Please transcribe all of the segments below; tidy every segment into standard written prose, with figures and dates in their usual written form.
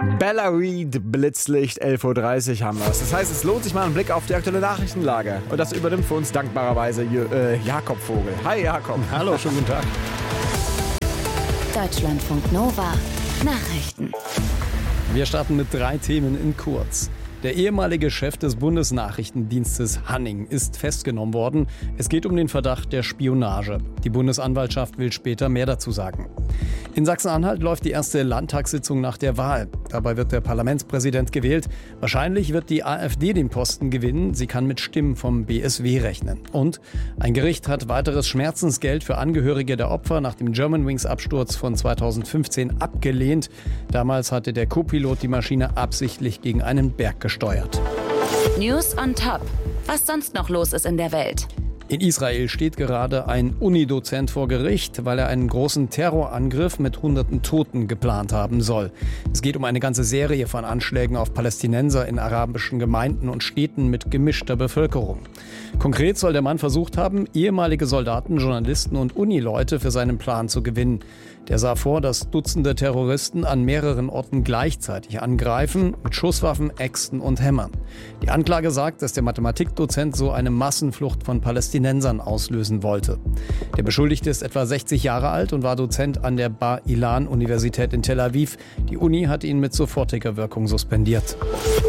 Bella Reed, Blitzlicht, 11.30 Uhr haben wir es. Das heißt, es lohnt sich mal ein Blick auf die aktuelle Nachrichtenlage. Und das übernimmt für uns dankbarerweise Jakob Vogel. Hi Jakob. Hallo, schönen guten Tag. Deutschlandfunk Nova. Nachrichten. Wir starten mit 3 Themen in kurz. Der ehemalige Chef des Bundesnachrichtendienstes Hanning ist festgenommen worden. Es geht um den Verdacht der Spionage. Die Bundesanwaltschaft will später mehr dazu sagen. In Sachsen-Anhalt läuft die erste Landtagssitzung nach der Wahl. Dabei wird der Parlamentspräsident gewählt. Wahrscheinlich wird die AfD den Posten gewinnen. Sie kann mit Stimmen vom BSW rechnen. Und ein Gericht hat weiteres Schmerzensgeld für Angehörige der Opfer nach dem Germanwings-Absturz von 2015 abgelehnt. Damals hatte der Co-Pilot die Maschine absichtlich gegen einen Berg gesteuert. News on top. Was sonst noch los ist in der Welt? In Israel steht gerade ein Unidozent vor Gericht, weil er einen großen Terrorangriff mit hunderten Toten geplant haben soll. Es geht um eine ganze Serie von Anschlägen auf Palästinenser in arabischen Gemeinden und Städten mit gemischter Bevölkerung. Konkret soll der Mann versucht haben, ehemalige Soldaten, Journalisten und Unileute für seinen Plan zu gewinnen. Der sah vor, dass Dutzende Terroristen an mehreren Orten gleichzeitig angreifen, mit Schusswaffen, Äxten und Hämmern. Die Anklage sagt, dass der Mathematikdozent so eine Massenflucht von Palästinensern auslösen wollte. Der Beschuldigte ist etwa 60 Jahre alt und war Dozent an der Bar-Ilan-Universität in Tel Aviv. Die Uni hat ihn mit sofortiger Wirkung suspendiert.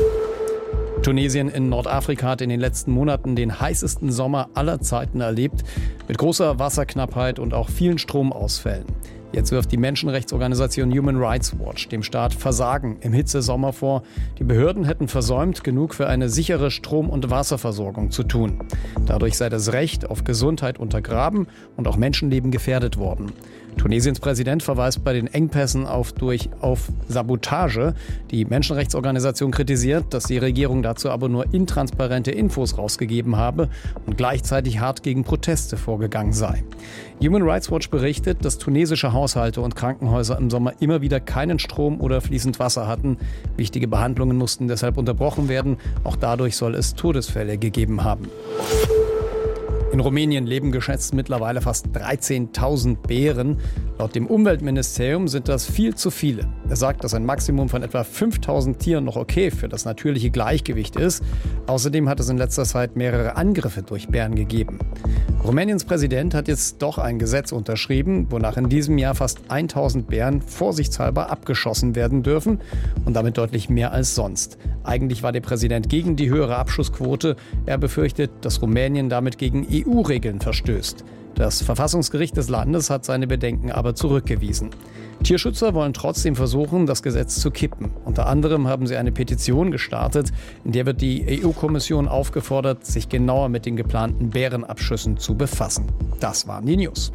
Tunesien in Nordafrika hat in den letzten Monaten den heißesten Sommer aller Zeiten erlebt, mit großer Wasserknappheit und auch vielen Stromausfällen. Jetzt wirft die Menschenrechtsorganisation Human Rights Watch dem Staat Versagen im Hitzesommer vor. Die Behörden hätten versäumt, genug für eine sichere Strom- und Wasserversorgung zu tun. Dadurch sei das Recht auf Gesundheit untergraben und auch Menschenleben gefährdet worden. Tunesiens Präsident verweist bei den Engpässen auf Sabotage. Die Menschenrechtsorganisation kritisiert, dass die Regierung dazu aber nur intransparente Infos rausgegeben habe und gleichzeitig hart gegen Proteste vorgegangen sei. Human Rights Watch berichtet, dass tunesische Haushalte und Krankenhäuser im Sommer immer wieder keinen Strom oder fließend Wasser hatten. Wichtige Behandlungen mussten deshalb unterbrochen werden. Auch dadurch soll es Todesfälle gegeben haben. In Rumänien leben geschätzt mittlerweile fast 13.000 Bären. Laut dem Umweltministerium sind das viel zu viele. Er sagt, dass ein Maximum von etwa 5.000 Tieren noch okay für das natürliche Gleichgewicht ist. Außerdem hat es in letzter Zeit mehrere Angriffe durch Bären gegeben. Rumäniens Präsident hat jetzt doch ein Gesetz unterschrieben, wonach in diesem Jahr fast 1.000 Bären vorsichtshalber abgeschossen werden dürfen und damit deutlich mehr als sonst. Eigentlich war der Präsident gegen die höhere Abschussquote. Er befürchtet, dass Rumänien damit gegen EU-Regeln verstößt. Das Verfassungsgericht des Landes hat seine Bedenken aber zurückgewiesen. Tierschützer wollen trotzdem versuchen, das Gesetz zu kippen. Unter anderem haben sie eine Petition gestartet, in der wird die EU-Kommission aufgefordert, sich genauer mit den geplanten Bärenabschüssen zu befassen. Das waren die News.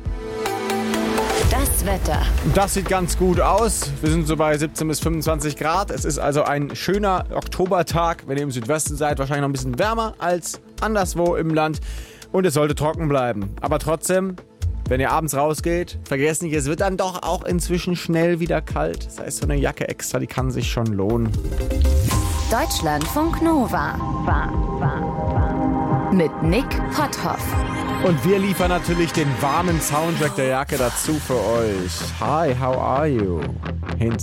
Das Wetter. Das sieht ganz gut aus. Wir sind so bei 17 bis 25 Grad. Es ist also ein schöner Oktobertag. Wenn ihr im Südwesten seid, wahrscheinlich noch ein bisschen wärmer als anderswo im Land. Und es sollte trocken bleiben. Aber trotzdem, wenn ihr abends rausgeht, vergesst nicht, es wird dann doch auch inzwischen schnell wieder kalt. Das heißt, so eine Jacke extra, die kann sich schon lohnen. Deutschlandfunk Nova. Mit Nick Potthoff. Und wir liefern natürlich den warmen Soundtrack der Jacke dazu für euch. Hi, how are you?